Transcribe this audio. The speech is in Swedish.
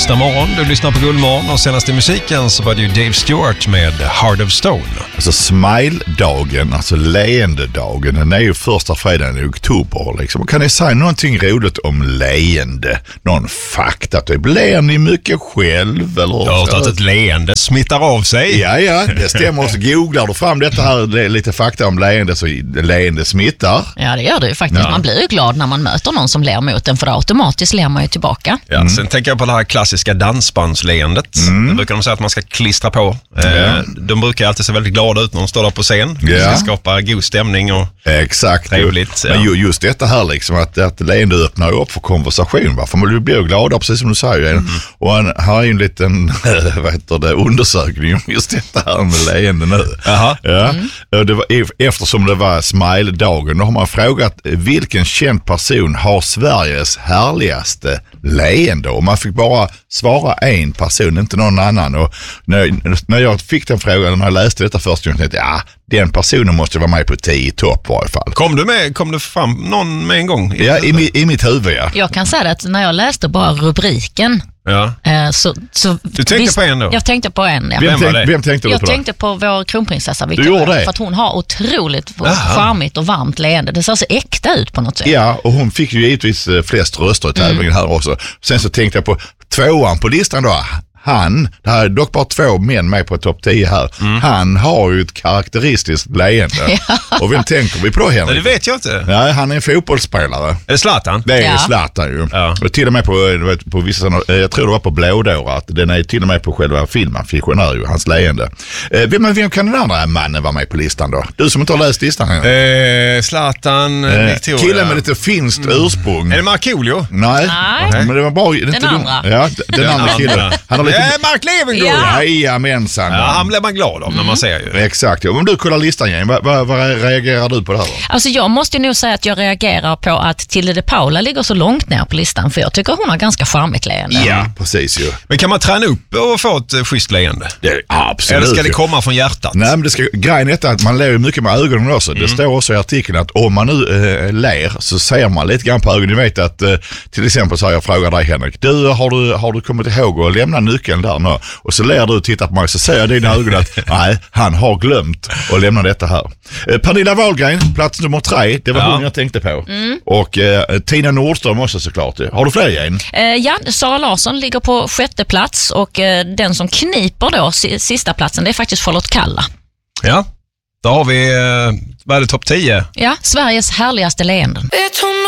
Onsdag morgon, du lyssnar på Guldmorgon och senast i musiken så var det ju Dave Stewart med Heart of Stone. Alltså smile-dagen, alltså leendedagen, den är ju första fredagen i oktober liksom. Kan ni säga någonting roligt om leende? Någon fakta, typ, ler ni mycket själv? Eller? Jag har hört att ett leende smittar av sig. Ja, det stämmer. Och så googlar du fram detta här, det är lite fakta om leende, så leende smittar. Ja, det gör det ju faktiskt. Ja. Man blir ju glad när man möter någon som ler mot en, för automatiskt ler man ju tillbaka. Ja, sen tänker jag på det här klassiska dansbandsleendet. Det brukar de säga att man ska klistra på. De brukar alltid se väldigt glada ut när de står där på scen. Det ska skapa god stämning och trevligt. Men just detta här liksom, att leende öppnar upp för konversation. Va? För man blir glada, precis som du säger. Och här är ju en liten undersökning om just detta här med leende nu. Det var, eftersom det var smile-dagen, då har man frågat vilken känd person har Sveriges härligaste leende, och man fick bara svara en person, inte någon annan. Och när jag fick den frågan, när jag läste detta först, jag tänkte den personen måste vara med på 10 topp i varje fall. Kom du fram någon med en gång? I mitt huvud, ja. Jag kan säga att när jag läste bara rubriken så du tänkte på en då? Jag tänkte på en, ja. Vem tänkte du på? Jag tänkte på vår kronprinsessa Victoria. För att hon har otroligt charmigt och varmt leende. Det ser så äkta ut på något sätt. Ja, och hon fick ju givetvis flest röster i tävlingen här också. Sen så tänkte jag på tvåan på listan då. Det här är dock bara 2 män med på topp 10 här. Han har ju ett karaktäristiskt leende. Och vem tänker vi på då, Henrik? Det vet jag inte. Nej, han är en fotbollsspelare. Är det Zlatan? Det är Zlatan ju. Ja. Och till och med på vissa, jag tror det var på Blådåra, att den är till och med på själva filmaffischen är ju hans leende. Vem kan den andra mannen vara med på listan då? Du som inte har läst listan här. Zlatan, Victoria. Killen med lite finskt ursprung. Är det Markoolio? Nej. Men det var bara den andra. Ja, den andra killen. Han har Mark Levengood. Jajamensan. Han blir man glad av när man ser ju. Exakt. Om du kollar listan igen, vad reagerar du på det här då? Alltså jag måste nog säga att jag reagerar på att Tilde de Paula ligger så långt ner på listan, för jag tycker hon har ganska charmigt leende. Ja, precis ju. Men kan man träna upp och få ett schysst leende? Absolut. Eller ska det komma från hjärtat? Nej, men grejen är att man ler mycket med ögonen också. Det står också i artikeln att om man nu ler så ser man lite grann på ögonen. Ni vet att till exempel så jag frågar dig, Henrik, har du kommit ihåg att lämna nyckeln där nu? Och så ler du och tittar på mig, så ser jag i dina ögon att nej, han har glömt att lämna detta här. Pernilla Wahlgren, plats nummer 3, det var hon jag tänkte på. Och Tina Nordström också såklart. Har du fler igen? Sara Larsson ligger på 6:e plats, och den som kniper då sista platsen, det är faktiskt Charlotte Kalla. Ja, då har vi, vad är det, topp 10? Ja, Sveriges härligaste leenden.